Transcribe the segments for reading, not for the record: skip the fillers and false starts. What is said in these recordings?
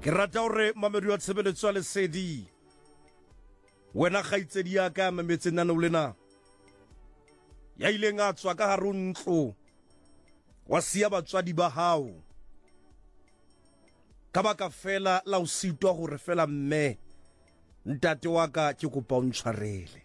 ke rata hore mamedi wa tshebeletso a Lesedi wena kgaitsedi ya ka mametse nna lena ya ile nga tswa ka haro ntlo wa siya batswadi ba hao ka baka fela la o sitwa gore fela mme ntate wa ka ke kopa o ntshwarele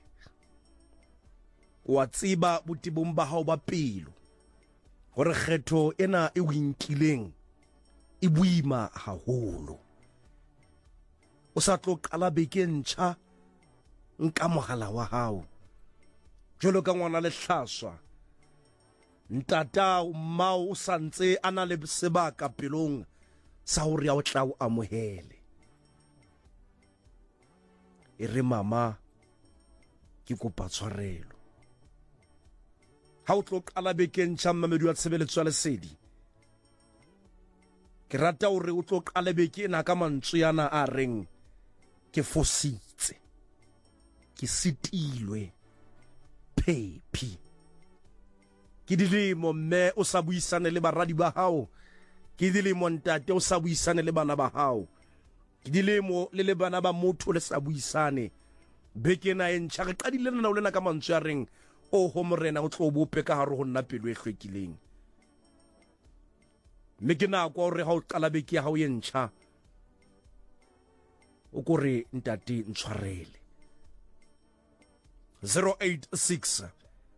wa tsiba botibong ba hao ba pelo gore kgetho ena e winkileng e buima haholo o sa tlo qala beke ntjha nka mogala wa hao jolo ka ngwana le hlaswa ntata mmao o santse ana le sebaka pelong sa hore ya o tla o amohele e re mama ke kopa tshwarelo ha o tlo qala beke ntjha mamedi wa tshebeletso ya Lesedi ke rata hore o tlo qala beke ena ka mantswe yana a reng ke fositse ke sitilwe phephi ke dilemo mme o sa buisane le baradi ba hao ke dilemo ntate o sa buisane le bana ba hao ke dilemo le bana ba motho le sa buisane beke na e ntjha re qadile nna o lena ka mantswe a reng o ho morena o tlo bope ka hare ho nna pelo e hlwekileng mme ke nako hore ha o qala beke ya hao e ntjha o kore ntate ntshwarele 086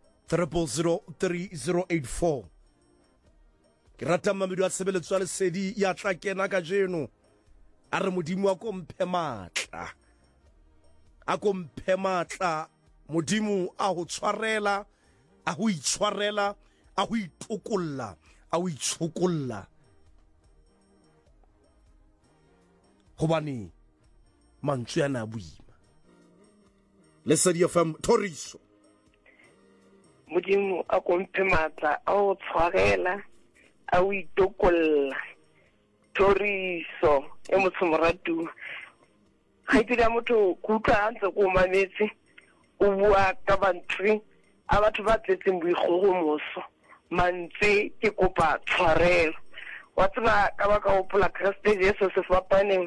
3003084 ke rata mamedi wa tshebeletso ya Lesedi ya tla kena ka jeno a re modimo a ko mphe matla modimo a ho tshwarela a ho itshwarela a ho itokolla a ho itshokolla hobane mantswe yana buima Lesedi FM Thoriso modimo a ko mphe matla a ho tshwarela a ho itokolla Thoriso e motsomoratu ha itira motho kutlwa antse ko mametse o bua ka bantri a batho ba tletseng boikgogomoso mantse ke kopa tshwarelo wa tseba ka baka o pola Kriste Jesu se fapaneng